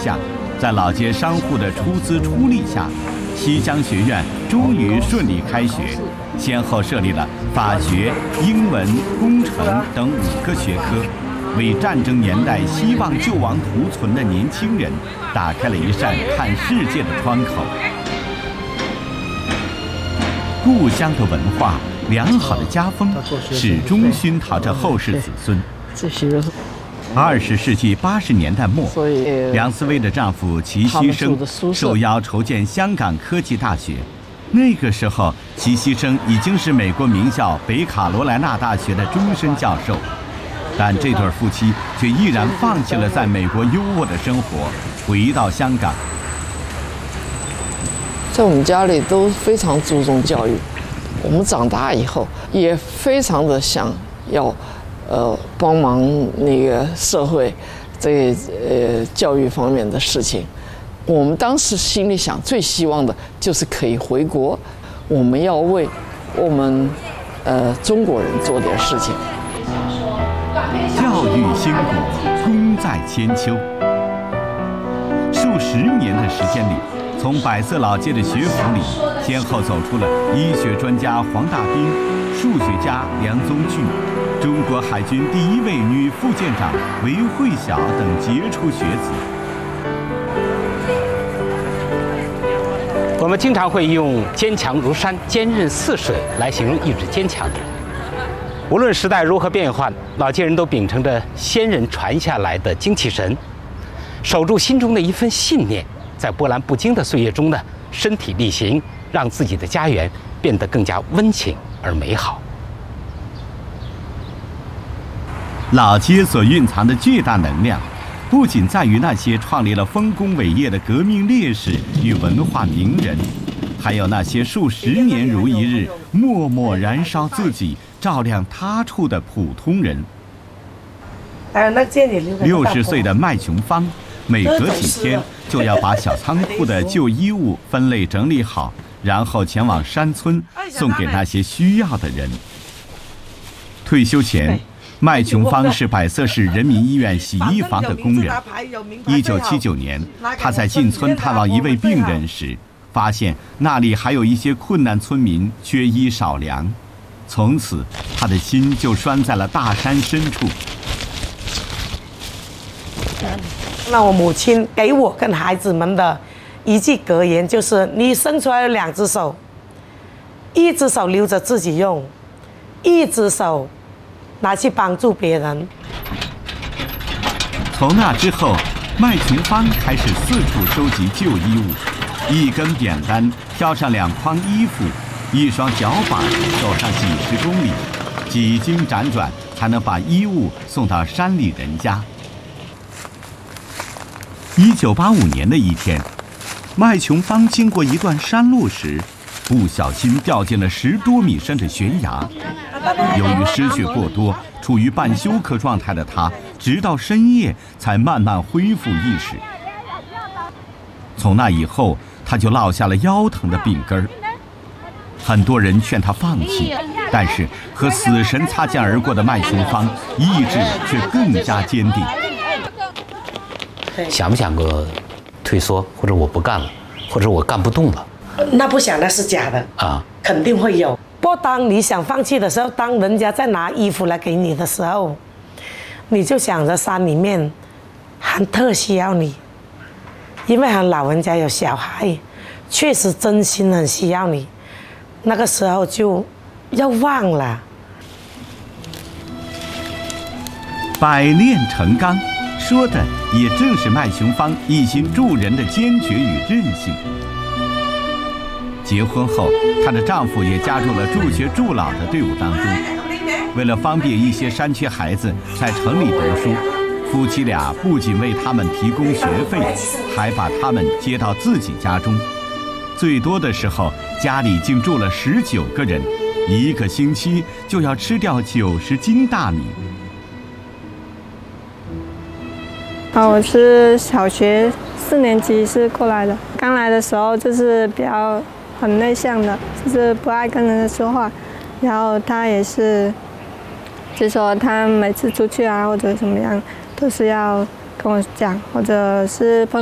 下，在老街商户的出资出力下，西江学院终于顺利开学，先后设立了法学、英文、工程等5个学科，为战争年代希望救亡图存的年轻人打开了一扇看世界的窗口。故乡的文化、良好的家风，始终熏陶着后世子孙。20世纪80年代末，梁思薇的丈夫齐锡生受邀筹建香港科技大学。那个时候，齐锡生已经是美国名校北卡罗来纳大学的终身教授，但这对夫妻却毅然放弃了在美国优渥的生活，回到香港。 在我们家里都非常注重教育，我们长大以后也非常的想要帮忙那个社会这教育方面的事情。我们当时心里想，最希望的就是可以回国，我们要为我们中国人做点事情。 教育兴国，功在千秋。数10年的时间里，从百色老街的学府里，先后走出了医学专家黄大斌、数学家梁宗俊、中国海军第1位女副舰长韦慧晓等杰出学子。 我们经常会用坚强如山、坚韧似水来形容意志坚强的人。无论时代如何变换，老街人都秉承着先人传下来的精气神，守住心中的一份信念，在波澜不惊的岁月中呢，身体力行，让自己的家园变得更加温情而美好。 老街所蕴藏的巨大能量，不仅在于那些创立了丰功伟业的革命烈士与文化名人，还有那些数10年如一日默默燃烧自己照亮他处的普通人。60岁的麦琼芳，每隔几天就要把小仓库的旧衣物分类整理好，然后前往山村送给那些需要的人。退休前，麦琼芳是百色市人民医院洗衣房的工人。1979年，他在进村探望一位病人时，发现那里还有一些困难村民缺衣少粮，从此他的心就拴在了大山深处。 那我母亲给我跟孩子们的一句格言就是：你生出来有2只手，一只手留着自己用，一只手拿去帮助别人。 从那之后，麦琼芳开始四处收集旧衣物，一根扁担挑上2筐衣服，一双脚板走上几10公里，几经辗转才能把衣物送到山里人家。1985年的一天，麦琼芳经过一段山路时，不小心掉进了10多米深的悬崖。由于失血过多，处于半休克状态的他，直到深夜才慢慢恢复意识。从那以后，他就落下了腰疼的病根儿。很多人劝他放弃，但是和死神擦肩而过的麦琼芳意志却更加坚定。 想不想过退缩，或者我不干了，或者我干不动了？ 那不想那是假的啊，肯定会有。不过当你想放弃的时候，当人家在拿衣服来给你的时候，你就想着山里面很特需要你，因为很老人家有小孩，确实真心很需要你。那个时候就要忘了。 百炼成钢，说的也正是麦琼芳一心助人的坚决与韧性。结婚后，她的丈夫也加入了助学助老的队伍当中。为了方便一些山区孩子在城里读书，夫妻俩不仅为他们提供学费，还把他们接到自己家中。最多的时候，家里竟住了19个人，1个星期就要吃掉90斤大米。 我是小学4年级是过来的，刚来的时候就是比较很内向的，就是不爱跟人说话，然后他也是，就说他每次出去啊或者怎么样，都是要跟我讲，或者是碰